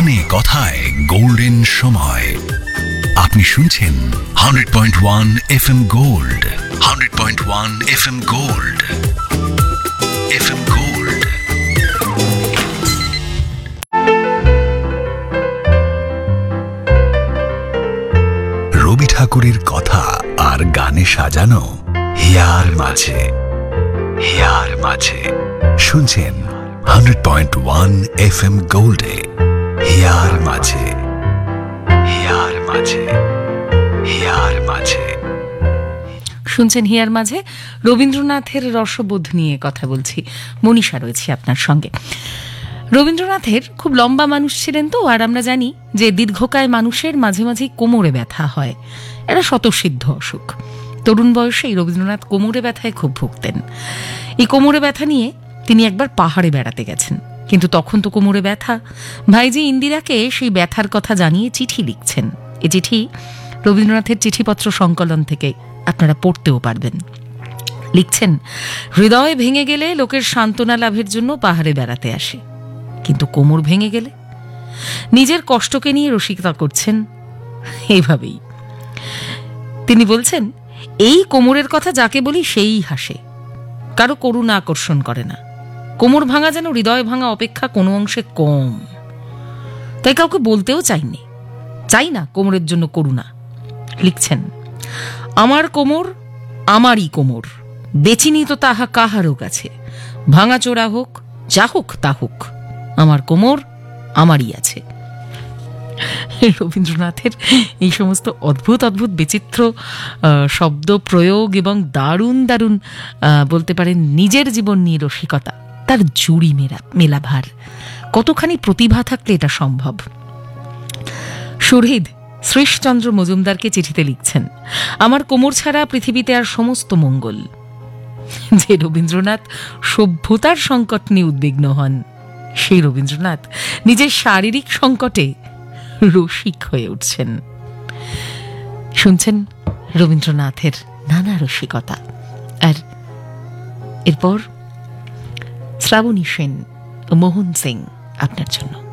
গানে কথায় গোল্ডেন সময়। আপনি শুনছেন 100.1 FM gold, 100.1 FM gold, FM gold. রবি ঠাকুরের কথা আর গানে সাজানো হিয়ার মাঝে, হিয়ার মাঝে শুনছেন 100.1 FM গোল্ডে। হিয়ার মাঝে, হিয়ার মাঝে, হিয়ার মাঝে শুনছেন হিয়ার মাঝে। রবীন্দ্রনাথের রসবোধ নিয়ে কথা বলছি। মনীষা রয়েছে আপনার সঙ্গে। রবীন্দ্রনাথের খুব লম্বা মানুষ ছিলেন তো, আর আমরা জানি যে দীর্ঘকায় মানুষের মাঝে মাঝে কোমরে ব্যথা হয়। এটা স্বতঃসিদ্ধ অসুখ। তরুণ বয়সেই রবীন্দ্রনাথ কোমরে ব্যথায় খুব ভুগতেন। এই কোমরে ব্যথা নিয়ে তিনি একবার পাহাড়ে বেড়াতে গেছেন, কিন্তু তখন তো কোমরে ব্যথা। ভাইজি ইন্দিরাকে সেই ব্যথার কথা জানিয়ে চিঠি লিখছেন। এই চিঠি রবীন্দ্রনাথের চিঠিপত্র সংকলন থেকে আপনারা পড়তেও পারবেন। লিখছেন, হৃদয় ভেঙে গেলে লোকের সান্ত্বনা লাভের জন্য পাহাড়ে বেড়াতে আসে, কিন্তু কোমর ভেঙে গেলে নিজের কষ্টকে নিয়ে রসিকতা করছেন। এইভাবেই তিনি বলছেন, এই কোমরের কথা যাকে বলি সেই হাসে, কারো করুণা আকর্ষণ করে না। কোমর ভাঙা যেন হৃদয় ভাঙা অপেক্ষা কোনো অংশে কম, তাই কাউকে বলতেও চাইনি, চাই না কোমরের জন্য করুণা। লিখছেন, আমার কোমর আমারই কোমর, বেচিনি তো তাহা কাহারও কাছে, ভাঙা চোরা হোক যা হোক তা হোক, আমার কোমর আমারই আছে। রবীন্দ্রনাথের এই সমস্ত অদ্ভুত অদ্ভুত বিচিত্র শব্দ প্রয়োগ এবং দারুণ দারুণ বলতে পারেন নিজের জীবন নিয়ে রসিকতা, তার জুড়ি মেলাভার, কতখানি প্রতিভা থাকলে এটা সম্ভব। সুহৃদ শ্রীশচন্দ্র মজুমদারকে চিঠিতে লিখছেন, আমার কোমর ছাড়া পৃথিবীতে আর সমস্ত মঙ্গল। যে রবীন্দ্রনাথ সভ্যতার সংকট নিয়ে উদ্বিগ্ন হন, সেই রবীন্দ্রনাথ নিজের শারীরিক সংকটে রসিক হয়ে উঠছেন। শুনছেন রবীন্দ্রনাথের নানা রসিকতা। আর এরপর শ্রাবণী সেন ও মোহন সিং আপনার জন্য।